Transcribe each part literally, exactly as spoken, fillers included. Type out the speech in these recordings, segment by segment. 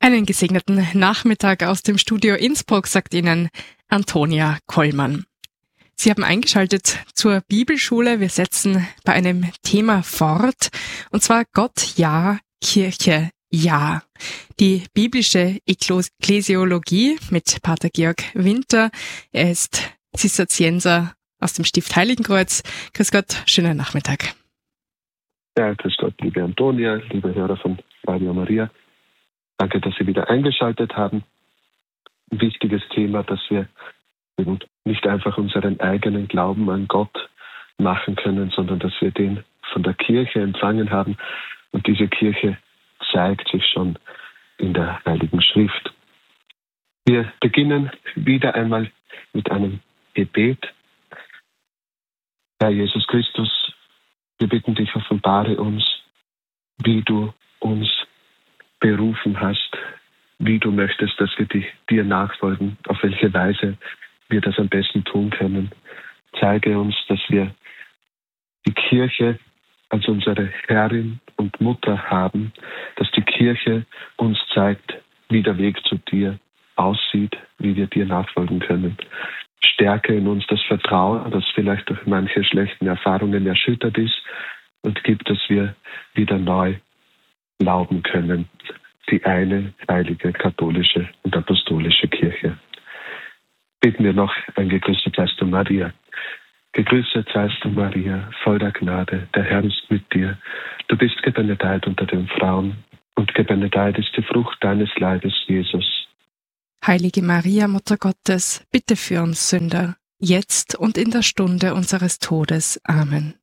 Einen gesegneten Nachmittag aus dem Studio Innsbruck, sagt Ihnen Antonia Kollmann. Sie haben eingeschaltet zur Bibelschule. Wir setzen bei einem Thema fort, und zwar Gott ja, Kirche ja. Die biblische Ekklesiologie mit Pater Georg Winter. Er ist Zisterzienser aus dem Stift Heiligenkreuz. Grüß Gott, schönen Nachmittag. Ja, grüß Gott, liebe Antonia, liebe Hörer von Radio Maria. Danke, dass Sie wieder eingeschaltet haben. Ein wichtiges Thema, dass wir nicht einfach unseren eigenen Glauben an Gott machen können, sondern dass wir den von der Kirche empfangen haben. Und diese Kirche zeigt sich schon in der Heiligen Schrift. Wir beginnen wieder einmal mit einem Gebet. Herr Jesus Christus, wir bitten dich, offenbare uns, wie du uns berufen hast, wie du möchtest, dass wir die, dir nachfolgen, auf welche Weise wir das am besten tun können. Zeige uns, dass wir die Kirche als unsere Herrin und Mutter haben, dass die Kirche uns zeigt, wie der Weg zu dir aussieht, wie wir dir nachfolgen können. Stärke in uns das Vertrauen, das vielleicht durch manche schlechten Erfahrungen erschüttert ist, und gib, dass wir wieder neu glauben können, die eine heilige katholische und apostolische Kirche. Beten wir noch ein gegrüßet seist du, Maria. Gegrüßet seist du, Maria, voll der Gnade, der Herr ist mit dir. Du bist gebenedeit unter den Frauen, und gebenedeit ist die Frucht deines Leibes, Jesus. Heilige Maria, Mutter Gottes, bitte für uns Sünder, jetzt und in der Stunde unseres Todes. Amen.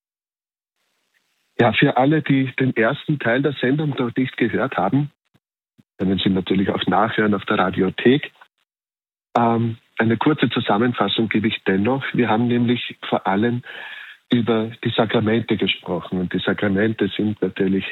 Ja, für alle, die den ersten Teil der Sendung noch nicht gehört haben, können Sie natürlich auch nachhören auf der Radiothek. Ähm, eine kurze Zusammenfassung gebe ich dennoch. Wir haben nämlich vor allem über die Sakramente gesprochen. Und die Sakramente sind natürlich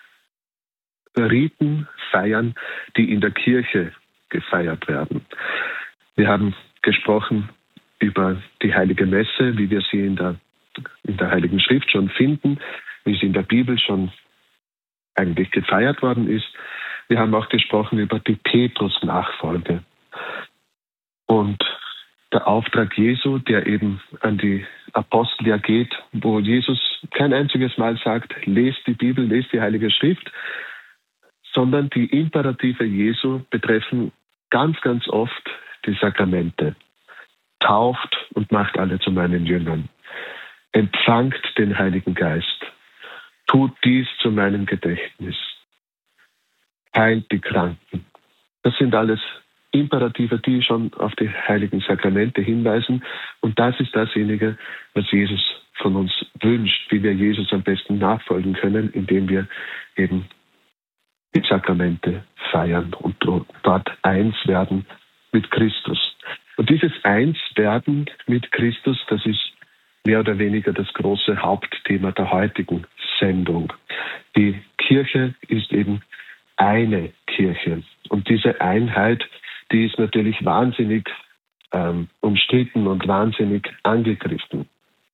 Riten, Feiern, die in der Kirche gefeiert werden. Wir haben gesprochen über die Heilige Messe, wie wir sie in der, in der Heiligen Schrift schon finden, wie sie in der Bibel schon eigentlich gefeiert worden ist. Wir haben auch gesprochen über die Petrus-Nachfolge und der Auftrag Jesu, der eben an die Apostel ja geht, wo Jesus kein einziges Mal sagt, lest die Bibel, lest die Heilige Schrift, sondern die Imperative Jesu betreffen ganz, ganz oft die Sakramente. Tauft und macht alle zu meinen Jüngern. Empfangt den Heiligen Geist. Tut dies zu meinem Gedächtnis. Heilt die Kranken. Das sind alles Imperative, die schon auf die heiligen Sakramente hinweisen. Und das ist dasjenige, was Jesus von uns wünscht, wie wir Jesus am besten nachfolgen können, indem wir eben die Sakramente feiern und dort eins werden mit Christus. Und dieses Einswerden mit Christus, das ist mehr oder weniger das große Hauptthema der heutigen Sendung. Die Kirche ist eben eine Kirche. Und diese Einheit, die ist natürlich wahnsinnig ähm, umstritten und wahnsinnig angegriffen.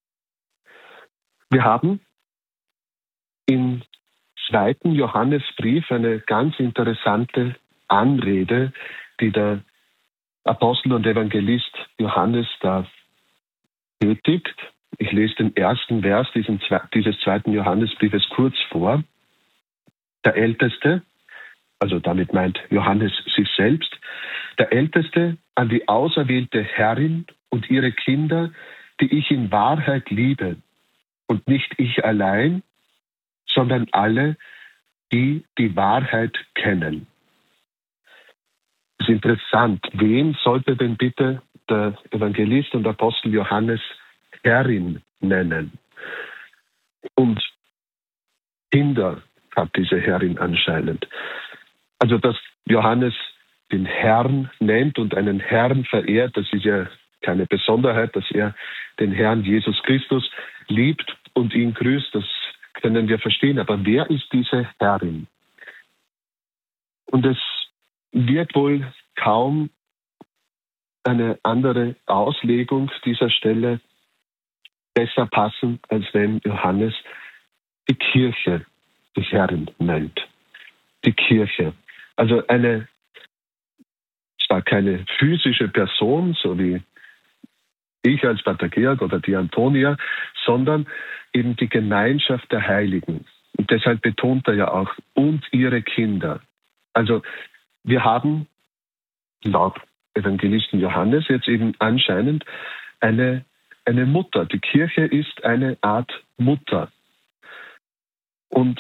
Wir haben im zweiten Johannesbrief eine ganz interessante Anrede, die der Apostel und Evangelist Johannes da tätigt. Ich lese den ersten Vers dieses zweiten Johannesbriefes kurz vor. Der Älteste, also damit meint Johannes sich selbst, der Älteste an die auserwählte Herrin und ihre Kinder, die ich in Wahrheit liebe, und nicht ich allein, sondern alle, die die Wahrheit kennen. Das ist interessant. Wen sollte denn bitte der Evangelist und Apostel Johannes Herrin nennen? Und Kinder hat diese Herrin anscheinend. Also, dass Johannes den Herrn nennt und einen Herrn verehrt, das ist ja keine Besonderheit, dass er den Herrn Jesus Christus liebt und ihn grüßt, das können wir verstehen. Aber wer ist diese Herrin? Und es wird wohl kaum eine andere Auslegung dieser Stelle besser passen, als wenn Johannes die Kirche die Herrin nennt. Die Kirche. Also eine, zwar keine physische Person, so wie ich als Pater Georg oder die Antonia, sondern eben die Gemeinschaft der Heiligen. Und deshalb betont er ja auch, und ihre Kinder. Also wir haben laut Evangelisten Johannes jetzt eben anscheinend eine, eine Mutter. Die Kirche ist eine Art Mutter. Und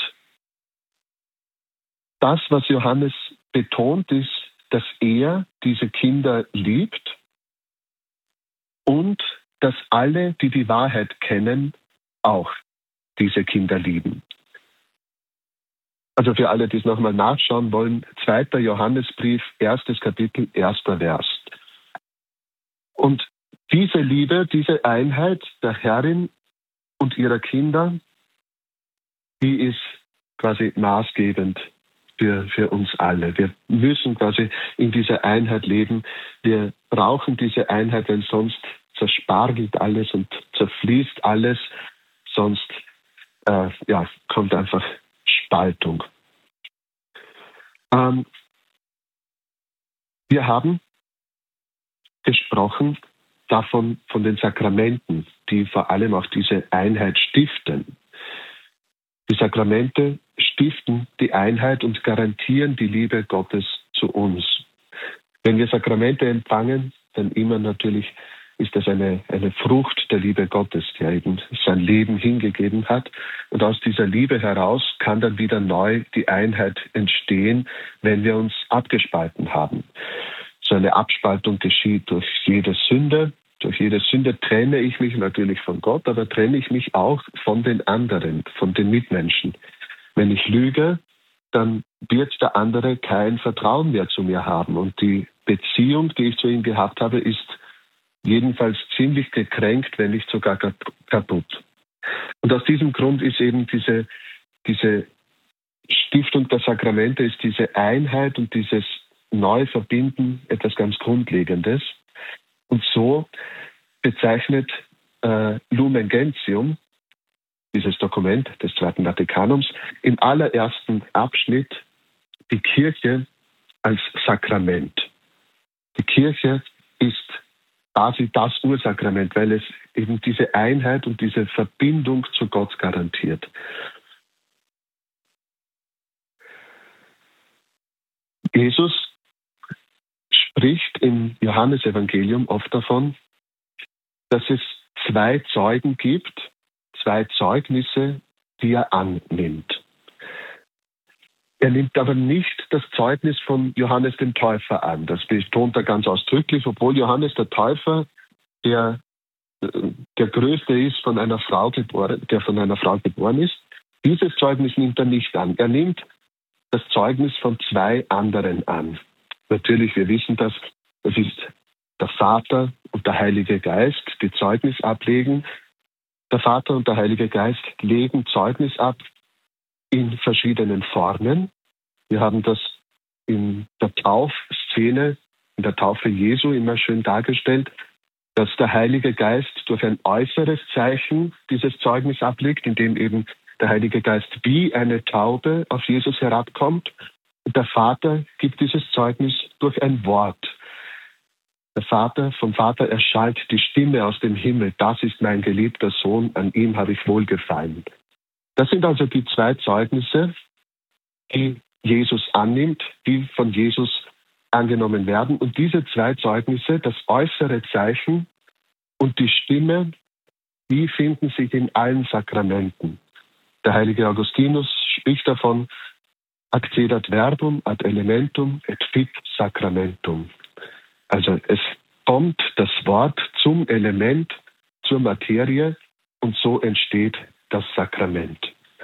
das, was Johannes betont, ist, dass er diese Kinder liebt und dass alle, die die Wahrheit kennen, auch diese Kinder lieben. Also für alle, die es nochmal nachschauen wollen, zweiter Johannesbrief, erstes Kapitel, erster Vers. Und diese Liebe, diese Einheit der Herrin und ihrer Kinder, die ist quasi maßgebend für, für uns alle. Wir müssen quasi in dieser Einheit leben. Wir brauchen diese Einheit, denn sonst zerspargelt alles und zerfließt alles. Sonst äh, ja, kommt einfach Spaltung. Ähm, wir haben gesprochen davon, von den Sakramenten, die vor allem auch diese Einheit stiften. Die Sakramente stiften die Einheit und garantieren die Liebe Gottes zu uns. Wenn wir Sakramente empfangen, dann immer natürlich ist das eine, eine Frucht der Liebe Gottes, der eben sein Leben hingegeben hat. Und aus dieser Liebe heraus kann dann wieder neu die Einheit entstehen, wenn wir uns abgespalten haben. So eine Abspaltung geschieht durch jede Sünde. Durch jede Sünde trenne ich mich natürlich von Gott, aber trenne ich mich auch von den anderen, von den Mitmenschen. Wenn ich lüge, dann wird der andere kein Vertrauen mehr zu mir haben. Und die Beziehung, die ich zu ihm gehabt habe, ist jedenfalls ziemlich gekränkt, wenn nicht sogar kaputt. Und aus diesem Grund ist eben diese, diese Stiftung der Sakramente, ist diese Einheit und dieses Neuverbinden etwas ganz Grundlegendes. Und so bezeichnet äh, Lumen Gentium, dieses Dokument des Zweiten Vatikanums, im allerersten Abschnitt die Kirche als Sakrament. Die Kirche ist quasi das Ursakrament, weil es eben diese Einheit und diese Verbindung zu Gott garantiert. Jesus spricht im Johannesevangelium oft davon, dass es zwei Zeugen gibt, zwei Zeugnisse, die er annimmt. Er nimmt aber nicht das Zeugnis von Johannes dem Täufer an. Das betont er ganz ausdrücklich, obwohl Johannes der Täufer der, der Größte ist, von einer Frau geboren, der von einer Frau geboren ist. Dieses Zeugnis nimmt er nicht an. Er nimmt das Zeugnis von zwei anderen an. Natürlich, wir wissen das, das ist der Vater und der Heilige Geist, die Zeugnis ablegen. Der Vater und der Heilige Geist legen Zeugnis ab in verschiedenen Formen. Wir haben das in der Taufszene, in der Taufe Jesu immer schön dargestellt, dass der Heilige Geist durch ein äußeres Zeichen dieses Zeugnis ablegt, indem eben der Heilige Geist wie eine Taube auf Jesus herabkommt. Und der Vater gibt dieses Zeugnis durch ein Wort. Der Vater, vom Vater erschallt die Stimme aus dem Himmel. Das ist mein geliebter Sohn, an ihm habe ich wohlgefallen. Das sind also die zwei Zeugnisse, die Jesus annimmt, die von Jesus angenommen werden. Und diese zwei Zeugnisse, das äußere Zeichen und die Stimme, die finden sich in allen Sakramenten. Der heilige Augustinus spricht davon, accedat verbum ad elementum et fit sacramentum. Also es kommt das Wort zum Element, zur Materie und so entsteht das Sakrament.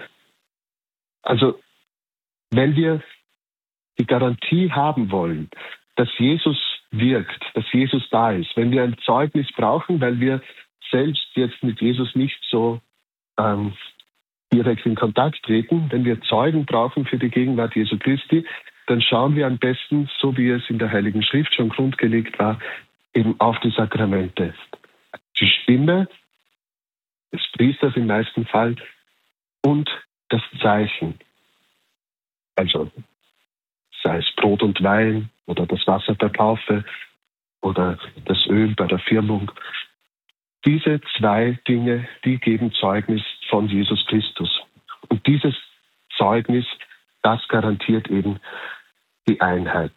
Also wenn wir die Garantie haben wollen, dass Jesus wirkt, dass Jesus da ist, wenn wir ein Zeugnis brauchen, weil wir selbst jetzt mit Jesus nicht so ähm, direkt in Kontakt treten, wenn wir Zeugen brauchen für die Gegenwart Jesu Christi, dann schauen wir am besten, so wie es in der Heiligen Schrift schon grundgelegt war, eben auf die Sakramente. Die Stimme des Priesters im meisten Fall und das Zeichen. Also sei es Brot und Wein oder das Wasser der Taufe oder das Öl bei der Firmung. Diese zwei Dinge, die geben Zeugnis von Jesus Christus. Und dieses Zeugnis, das garantiert eben die Einheit.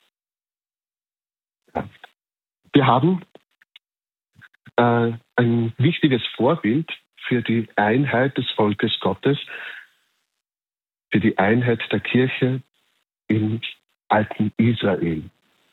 Wir haben äh, ein wichtiges Vorbild für die Einheit des Volkes Gottes, für die Einheit der Kirche im alten Israel.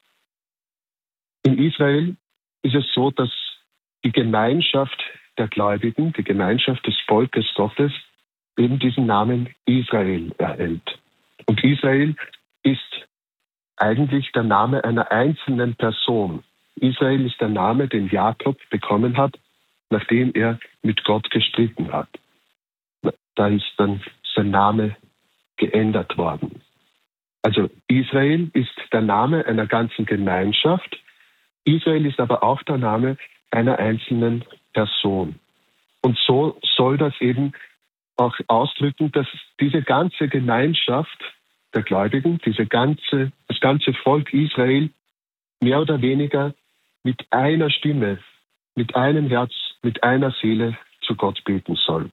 In Israel ist es so, dass die Gemeinschaft der Gläubigen, die Gemeinschaft des Volkes Gottes, eben diesen Namen Israel erhält. Und Israel ist eigentlich der Name einer einzelnen Person. Israel ist der Name, den Jakob bekommen hat, nachdem er mit Gott gestritten hat. Da ist dann sein Name geändert worden. Also Israel ist der Name einer ganzen Gemeinschaft. Israel ist aber auch der Name einer einzelnen Person. Und so soll das eben auch ausdrücken, dass diese ganze Gemeinschaft der Gläubigen, diese ganze, das ganze Volk Israel mehr oder weniger mit einer Stimme, mit einem Herz, mit einer Seele zu Gott beten soll.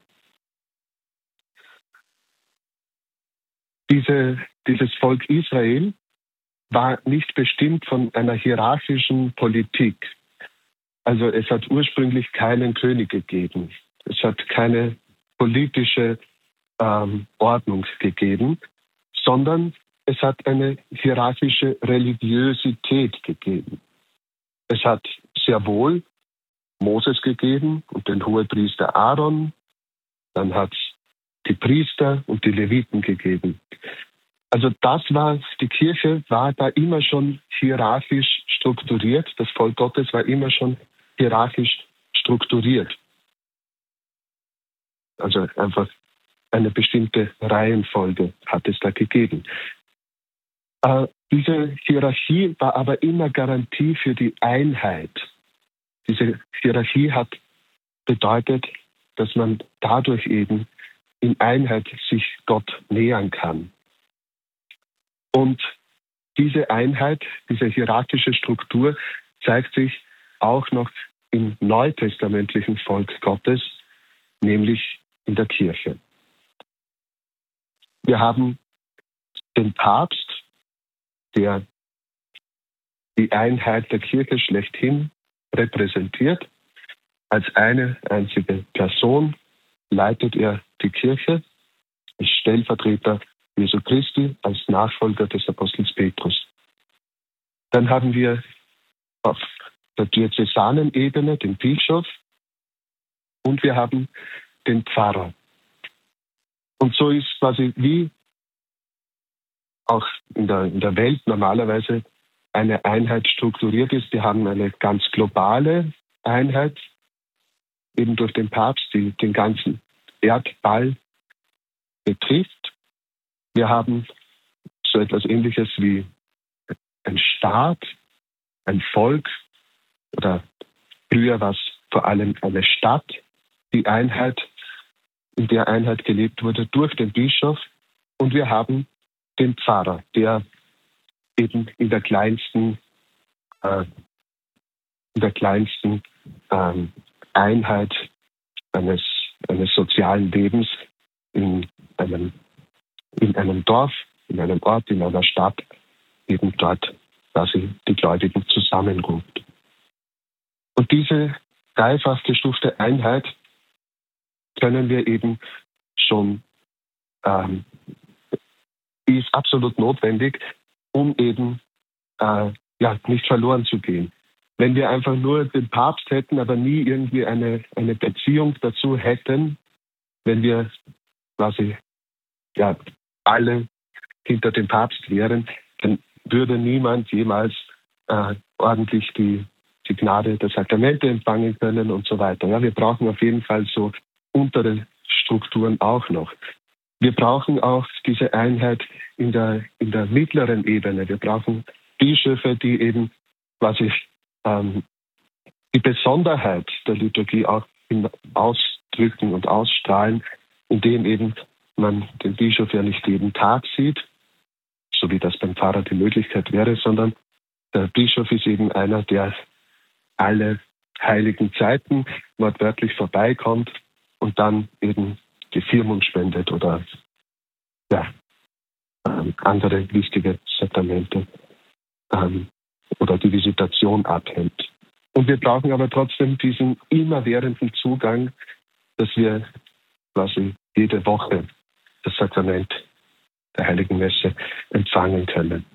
Diese, dieses Volk Israel war nicht bestimmt von einer hierarchischen Politik. Also es hat ursprünglich keinen König gegeben. Es hat keine politische ähm, Ordnung gegeben, sondern es hat eine hierarchische Religiosität gegeben. Es hat sehr wohl Moses gegeben und den Hohepriester Aaron, dann hat es die Priester und die Leviten gegeben. Also das war, die Kirche war da immer schon hierarchisch strukturiert, das Volk Gottes war immer schon hierarchisch strukturiert. Also einfach eine bestimmte Reihenfolge hat es da gegeben. Äh, diese Hierarchie war aber immer Garantie für die Einheit. Diese Hierarchie hat bedeutet, dass man dadurch eben in Einheit sich Gott nähern kann. Und diese Einheit, diese hierarchische Struktur zeigt sich auch noch im neutestamentlichen Volk Gottes, nämlich in der Kirche. Wir haben den Papst, der die Einheit der Kirche schlechthin repräsentiert. Als eine einzige Person leitet er die Kirche als Stellvertreter Jesu Christi, als Nachfolger des Apostels Petrus. Dann haben wir auf der diözesanen Ebene den Bischof und wir haben den Pfarrer. Und so ist quasi wie auch in der, in der Welt normalerweise eine Einheit strukturiert ist. Wir haben eine ganz globale Einheit, eben durch den Papst, die den ganzen Erdball betrifft. Wir haben so etwas Ähnliches wie ein Staat, ein Volk oder früher war es vor allem eine Stadt, die Einheit, in der Einheit gelebt wurde durch den Bischof. Und wir haben den Pfarrer, der eben in der kleinsten, äh, in der kleinsten ähm, Einheit eines, eines sozialen Lebens in einem, in einem Dorf, in einem Ort, in einer Stadt, eben dort quasi die Gläubigen zusammenruft. Und diese dreifach gestufte Einheit können wir eben schon, ähm, die ist absolut notwendig, um eben äh, ja, nicht verloren zu gehen. Wenn wir einfach nur den Papst hätten, aber nie irgendwie eine, eine Beziehung dazu hätten, wenn wir quasi ja, alle hinter dem Papst wären, dann würde niemand jemals äh, ordentlich die, die Gnade der Sakramente empfangen können und so weiter. Ja, wir brauchen auf jeden Fall so untere Strukturen auch noch. Wir brauchen auch diese Einheit in der, in der mittleren Ebene. Wir brauchen Bischöfe, die eben quasi ähm, die Besonderheit der Liturgie auch ausdrücken und ausstrahlen, indem eben man den Bischof ja nicht jeden Tag sieht, so wie das beim Pfarrer die Möglichkeit wäre, sondern der Bischof ist eben einer, der alle heiligen Zeiten wortwörtlich vorbeikommt und dann eben die Firmung spendet oder ja, ähm, andere wichtige Sakramente ähm, oder die Visitation abhält. Und wir brauchen aber trotzdem diesen immerwährenden Zugang, dass wir quasi jede Woche das Sakrament der Heiligen Messe empfangen können.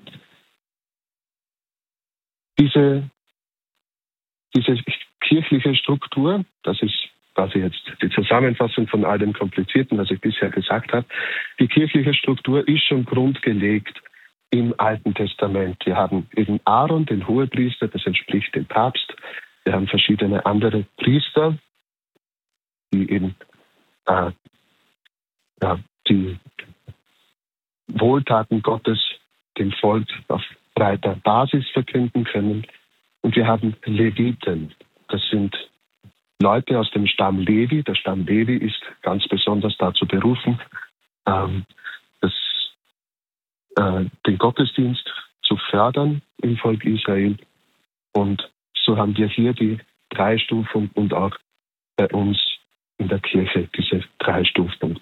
Diese, diese kirchliche Struktur, das ist quasi jetzt die Zusammenfassung von all dem Komplizierten, was ich bisher gesagt habe, die kirchliche Struktur ist schon grundgelegt im Alten Testament. Wir haben eben Aaron, den Hohepriester, das entspricht dem Papst. Wir haben verschiedene andere Priester, die eben äh, ja, die Wohltaten Gottes dem Volk auf breiter Basis verkünden können. Und wir haben Leviten. Das sind Leute aus dem Stamm Levi. Der Stamm Levi ist ganz besonders dazu berufen, ähm, das, äh, den Gottesdienst zu fördern im Volk Israel. Und so haben wir hier die Dreistufung und auch bei uns in der Kirche diese Dreistufung.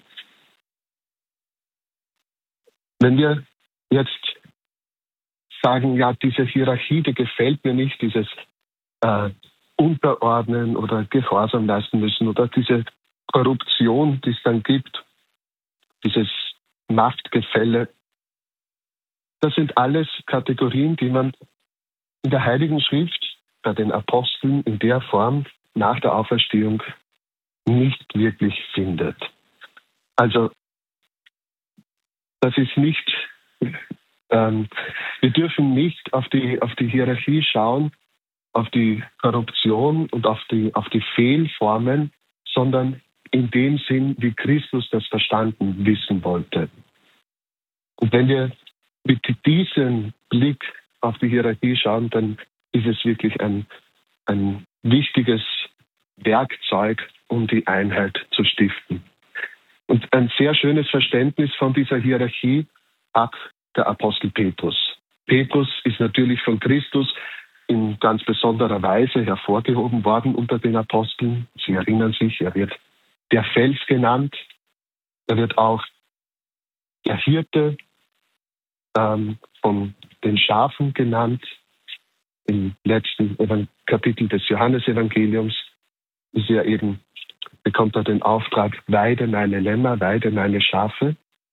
Wenn wir jetzt sagen, ja, diese Hierarchie, die gefällt mir nicht, dieses äh, Unterordnen oder Gehorsam leisten müssen oder diese Korruption, die es dann gibt, dieses Machtgefälle, das sind alles Kategorien, die man in der Heiligen Schrift bei den Aposteln in der Form nach der Auferstehung nicht wirklich findet. Also das ist nicht, ähm, wir dürfen nicht auf die, auf die Hierarchie schauen, auf die Korruption und auf die, auf die Fehlformen, sondern in dem Sinn, wie Christus das verstanden wissen wollte. Und wenn wir mit diesem Blick auf die Hierarchie schauen, dann ist es wirklich ein, ein wichtiges Werkzeug, um die Einheit zu stiften. Und ein sehr schönes Verständnis von dieser Hierarchie hat der Apostel Petrus. Petrus ist natürlich von Christus in ganz besonderer Weise hervorgehoben worden unter den Aposteln. Sie erinnern sich, er wird der Fels genannt. Er wird auch der Hirte ähm, von den Schafen genannt. Im letzten Kapitel des Johannesevangeliums ist er eben, bekommt er den Auftrag, weide meine Lämmer, weide meine Schafe.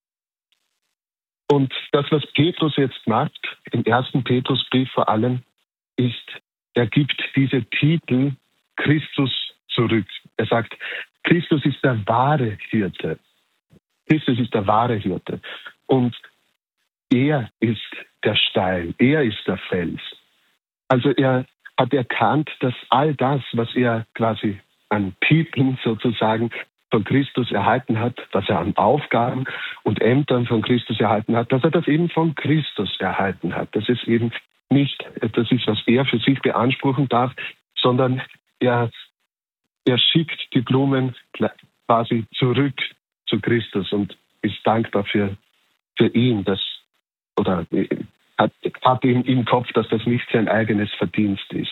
Und das, was Petrus jetzt macht, im ersten Petrusbrief vor allem, ist, er gibt diese Titel Christus zurück. Er sagt, Christus ist der wahre Hirte. Christus ist der wahre Hirte. Und er ist der Stein, er ist der Fels. Also er hat erkannt, dass all das, was er quasi an Titeln sozusagen von Christus erhalten hat, was er an Aufgaben und Ämtern von Christus erhalten hat, dass er das eben von Christus erhalten hat. Dass es eben nicht etwas ist, was er für sich beanspruchen darf, sondern er, er schickt die Blumen quasi zurück zu Christus und ist dankbar für, für ihn, dass, oder hat, hat ihm im Kopf, dass das nicht sein eigenes Verdienst ist.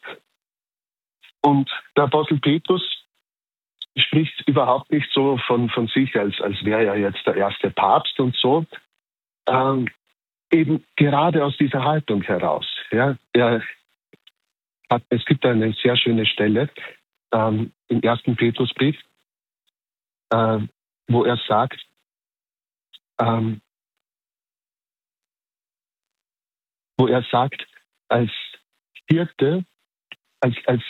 Und der Apostel Petrus spricht überhaupt nicht so von, von sich, als, als wäre er jetzt der erste Papst und so. Ähm, eben gerade aus dieser Haltung heraus. Ja, er hat, es gibt eine sehr schöne Stelle ähm, im ersten Petrusbrief, äh, wo er sagt, ähm, wo er sagt, als Hirte, als, als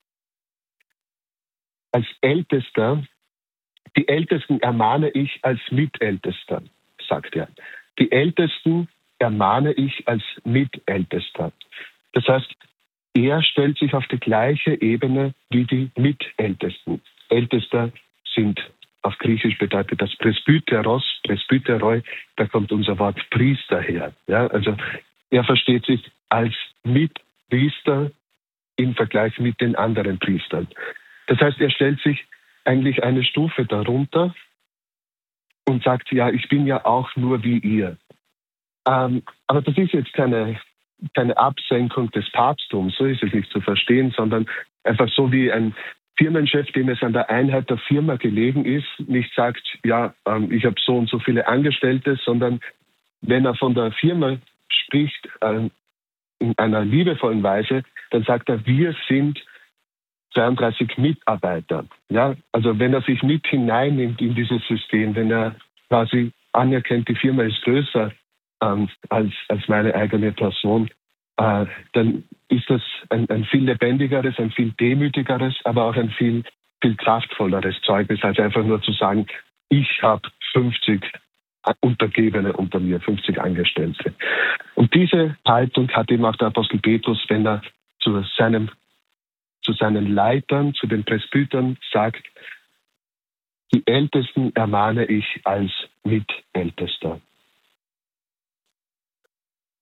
Als Ältester, die Ältesten ermahne ich als Mitältester, sagt er. Die Ältesten ermahne ich als Mitältester. Das heißt, er stellt sich auf die gleiche Ebene wie die Mitältesten. Ältester sind auf Griechisch bedeutet das Presbyteros, Presbyteroi, da kommt unser Wort Priester her. Ja, also er versteht sich als Mitpriester im Vergleich mit den anderen Priestern. Das heißt, er stellt sich eigentlich eine Stufe darunter und sagt, ja, ich bin ja auch nur wie ihr. Ähm, aber das ist jetzt keine, keine Absenkung des Papsttums, so ist es nicht zu verstehen, sondern einfach so wie ein Firmenchef, dem es an der Einheit der Firma gelegen ist, nicht sagt, ja, ähm, ich habe so und so viele Angestellte, sondern wenn er von der Firma spricht ähm, in einer liebevollen Weise, dann sagt er, wir sind zweiunddreißig Mitarbeiter. Ja? Also wenn er sich mit hineinnimmt in dieses System, wenn er quasi anerkennt, die Firma ist größer ähm, als, als meine eigene Person, äh, dann ist das ein, ein viel lebendigeres, ein viel demütigeres, aber auch ein viel, viel kraftvolleres Zeugnis, als einfach nur zu sagen, ich habe fünfzig Untergebene unter mir, fünfzig Angestellte. Und diese Haltung hat eben auch der Apostel Petrus, wenn er zu, seinem, zu seinen Leitern, zu den Presbytern sagt, die Ältesten ermahne ich als Mitältester.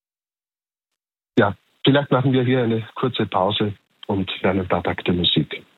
Ja, vielleicht machen wir hier eine kurze Pause und hören ein paar Takte Musik.